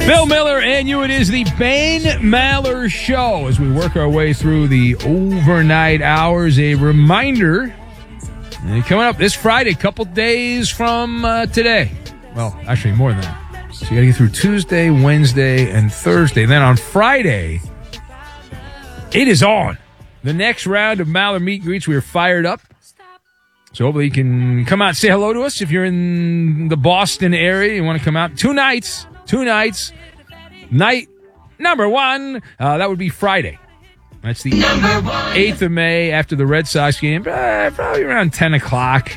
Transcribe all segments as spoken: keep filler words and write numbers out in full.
Bill Miller and you. It is the Ben Maller Show as we work our way through the overnight hours. A reminder, uh, coming up this Friday, a couple days from uh, today. Well, actually more than that. So you got to get through Tuesday, Wednesday, and Thursday. Then on Friday, it is on. The next round of Maller Meet and Greets. We are fired up. So hopefully you can come out and say hello to us if you're in the Boston area. You want to come out. Two nights. Two nights. Night number one, uh, that would be Friday. That's the eighth of May after the Red Sox game, uh, probably around ten o'clock.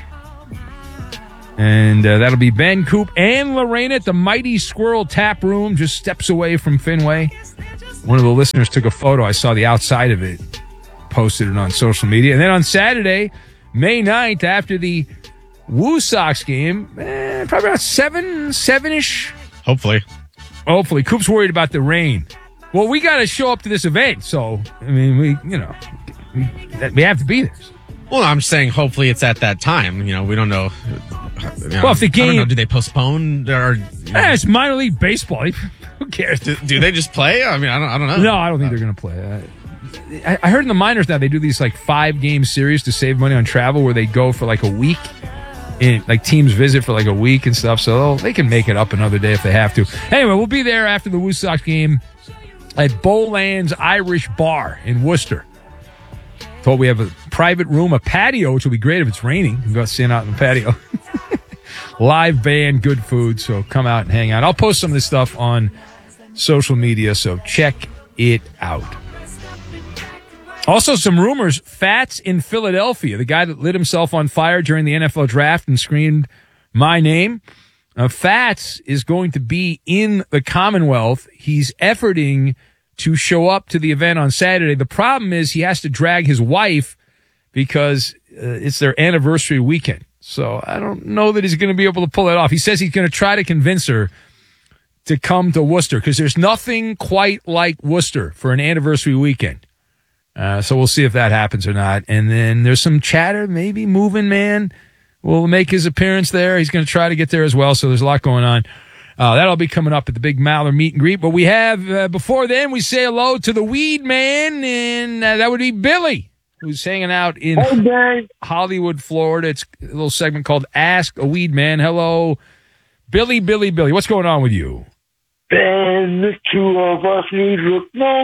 And uh, that'll be Ben, Coop, and Lorena at the Mighty Squirrel Tap Room, just steps away from Fenway. One of the listeners took a photo. I saw the outside of it, posted it on social media. And then on Saturday, May ninth, after the Woo Sox game, eh, probably about seven, seven-ish. Hopefully. Hopefully. Coop's worried about the rain. Well, we got to show up to this event, so, I mean, we, you know, we, we have to be there. Well, I'm saying hopefully it's at that time. You know, we don't know. You know well, if the game... I don't know, do they postpone? Or, you know, eh, it's minor league baseball. Who cares? Do, do they just play? I mean, I don't, I don't know. No, I don't think they're going to play. I, I heard in the minors now they do these, like, five-game series to save money on travel where they go for, like, a week. In, like teams visit for like a week and stuff, so they can make it up another day if they have to. Anyway, we'll be there after the Woo Sox game at Bowlands Irish Bar in Worcester. Told we have a private room, a patio, which will be great if it's raining. We'll go stand out in the patio. Live band, good food, so come out and hang out. I'll post some of this stuff on social media, so check it out. Also, some rumors. Fats in Philadelphia, the guy that lit himself on fire during the N F L draft and screamed my name. Uh, Fats is going to be in the Commonwealth. He's efforting to show up to the event on Saturday. The problem is he has to drag his wife because uh, it's their anniversary weekend. So I don't know that he's going to be able to pull it off. He says he's going to try to convince her to come to Worcester because there's nothing quite like Worcester for an anniversary weekend. Uh, so we'll see if that happens or not. And then there's some chatter. Maybe Moving Man will make his appearance there. He's going to try to get there as well. So there's a lot going on. Uh, that'll be coming up at the big Maller Meet and Greet. But we have, uh, before then, we say hello to the Weed Man. And uh, that would be Billy, who's hanging out in hey, Hollywood, Florida. It's a little segment called Ask a Weed Man. Hello, Billy, Billy, Billy. What's going on with you? Ben, the two of us need look no